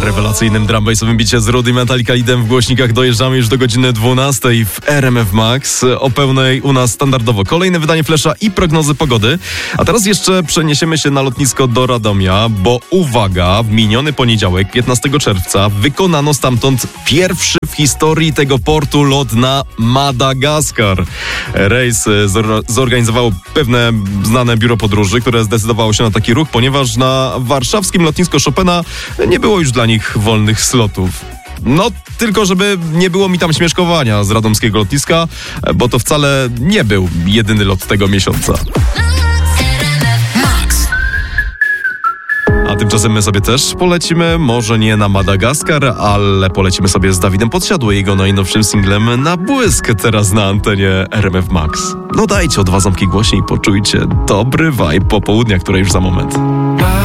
rewelacyjnym drum bassowym bicie z Rudy Metallica Lidem w głośnikach dojeżdżamy już do godziny 12 w RMF Max. O pełnej u nas standardowo kolejne wydanie Flesza i prognozy pogody. A teraz jeszcze przeniesiemy się na lotnisko do Radomia, bo uwaga, w miniony poniedziałek, 15 czerwca, wykonano stamtąd pierwszy w historii tego portu lot na Madagaskar. Rejs zorganizowało pewne znane biuro podróży, które zdecydowało się na taki ruch, ponieważ na warszawskim lotnisku Chopina nie było już dla nich wolnych slotów. No, tylko żeby nie było mi tam śmieszkowania z radomskiego lotniska, bo to wcale nie był jedyny lot tego miesiąca. A tymczasem my sobie też polecimy, może nie na Madagaskar, ale polecimy sobie z Dawidem Podsiadły, jego najnowszym singlem Na błysk, teraz na antenie RMF Max. No dajcie o 2 ząbki głośniej i poczujcie dobry vibe popołudnia, które już za moment.